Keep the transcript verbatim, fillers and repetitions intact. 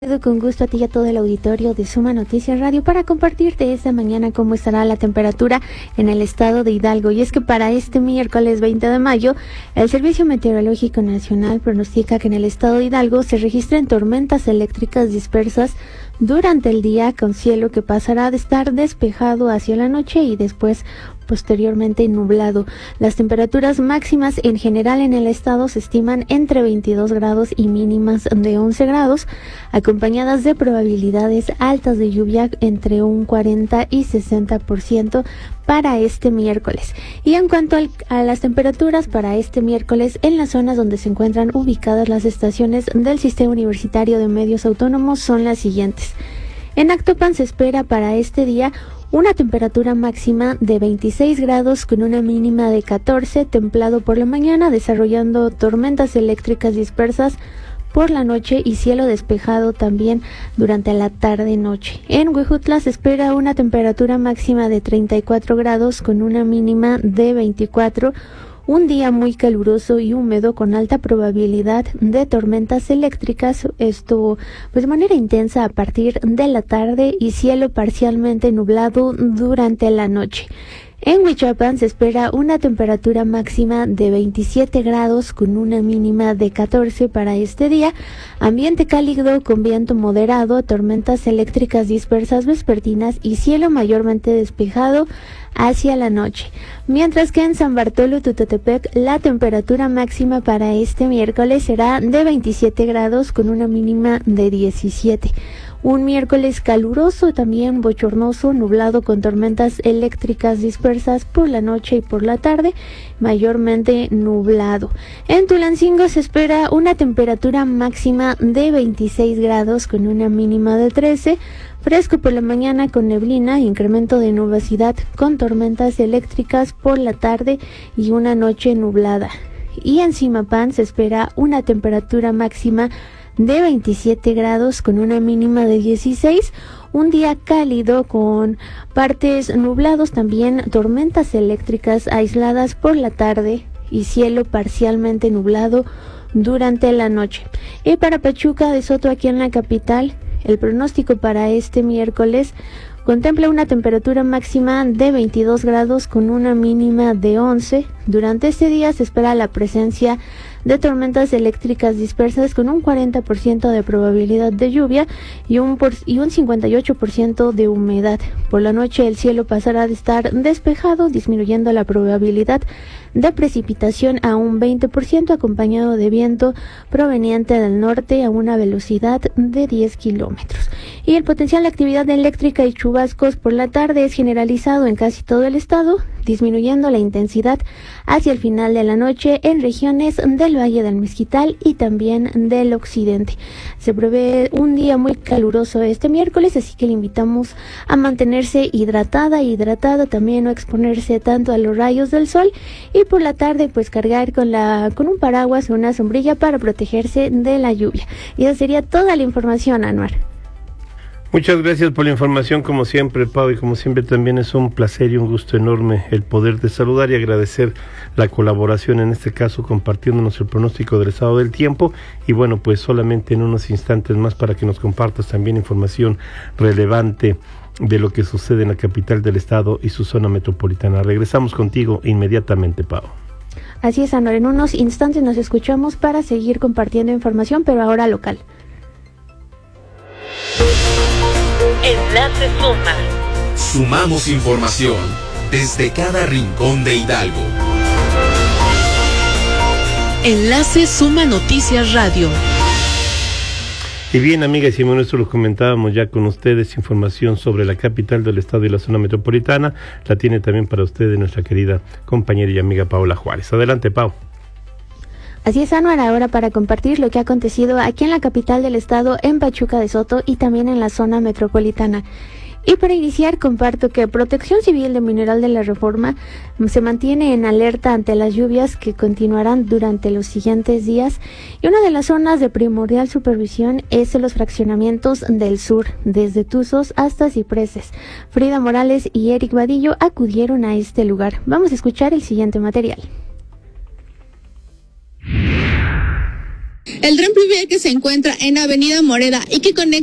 Con gusto a ti y a todo el auditorio de Suma Noticias Radio para compartirte esta mañana cómo estará la temperatura en el estado de Hidalgo. Y es que para este miércoles veinte de mayo, el Servicio Meteorológico Nacional pronostica que en el estado de Hidalgo se registren tormentas eléctricas dispersas durante el día, con cielo que pasará de estar despejado hacia la noche y después posteriormente nublado. Las temperaturas máximas en general en el estado se estiman entre veintidós grados y mínimas de once grados, acompañadas de probabilidades altas de lluvia entre un cuarenta y sesenta por ciento para este miércoles. Y en cuanto al, a las temperaturas para este miércoles, en las zonas donde se encuentran ubicadas las estaciones del Sistema Universitario de Medios Autónomos son las siguientes. En Actopan se espera para este día una temperatura máxima de veintiséis grados con una mínima de catorce, templado por la mañana, desarrollando tormentas eléctricas dispersas por la noche y cielo despejado también durante la tarde-noche. En Huejutla se espera una temperatura máxima de treinta y cuatro grados con una mínima de veinticuatro, un día muy caluroso y húmedo con alta probabilidad de tormentas eléctricas, esto pues de manera intensa a partir de la tarde y cielo parcialmente nublado durante la noche. En Huichapan se espera una temperatura máxima de veintisiete grados con una mínima de catorce para este día, ambiente cálido con viento moderado, tormentas eléctricas dispersas vespertinas y cielo mayormente despejado hacia la noche. Mientras que en San Bartolo Tututepec la temperatura máxima para este miércoles será de veintisiete grados con una mínima de diecisiete. Un miércoles caluroso, también bochornoso, nublado con tormentas eléctricas dispersas por la noche y por la tarde, mayormente nublado. En Tulancingo se espera una temperatura máxima de veintiséis grados con una mínima de trece, fresco por la mañana con neblina, incremento de nubosidad con tormentas eléctricas por la tarde y una noche nublada. Y en Zimapán se espera una temperatura máxima de veintisiete grados con una mínima de dieciséis, un día cálido con partes nublados, también tormentas eléctricas aisladas por la tarde y cielo parcialmente nublado durante la noche. Y para Pachuca de Soto, aquí en la capital, el pronóstico para este miércoles contempla una temperatura máxima de veintidós grados con una mínima de once. Durante este día se espera la presencia de tormentas eléctricas dispersas con un cuarenta por ciento de probabilidad de lluvia y un, por, y un cincuenta y ocho por ciento de humedad. Por la noche el cielo pasará de estar despejado, disminuyendo la probabilidad de precipitación a un veinte por ciento, acompañado de viento proveniente del norte a una velocidad de diez kilómetros. Y el potencial de actividad eléctrica y chubascos por la tarde es generalizado en casi todo el estado, disminuyendo la intensidad hacia el final de la noche en regiones del Valle del Mezquital y también del occidente. Se prevé un día muy caluroso este miércoles, así que le invitamos a mantenerse hidratada, hidratado, también no exponerse tanto a los rayos del sol, y por la tarde pues cargar con la con un paraguas o una sombrilla para protegerse de la lluvia. Y esa sería toda la información, Anuar. Muchas gracias por la información, como siempre, Pau, y como siempre también es un placer y un gusto enorme el poderte saludar y agradecer la colaboración, en este caso compartiéndonos el pronóstico del estado del tiempo, y bueno, pues solamente en unos instantes más para que nos compartas también información relevante de lo que sucede en la capital del estado y su zona metropolitana. Regresamos contigo inmediatamente, Pau. Así es, Anuar, en unos instantes nos escuchamos para seguir compartiendo información, pero ahora local. Enlace Suma. Sumamos información desde cada rincón de Hidalgo. Enlace Suma Noticias Radio. Y bien, amigas y amigos, lo comentábamos ya con ustedes, información sobre la capital del estado y la zona metropolitana, la tiene también para ustedes nuestra querida compañera y amiga Paola Juárez. Adelante, Pau. Así es, Anuar, ahora para compartir lo que ha acontecido aquí en la capital del estado, en Pachuca de Soto y también en la zona metropolitana. Y para iniciar, comparto que Protección Civil de Mineral de la Reforma se mantiene en alerta ante las lluvias que continuarán durante los siguientes días, y una de las zonas de primordial supervisión es los fraccionamientos del sur, desde Tuzos hasta Cipreses. Frida Morales y Eric Vadillo acudieron a este lugar. Vamos a escuchar el siguiente material. El tren Pluvial que se encuentra en Avenida Moreda y que conecta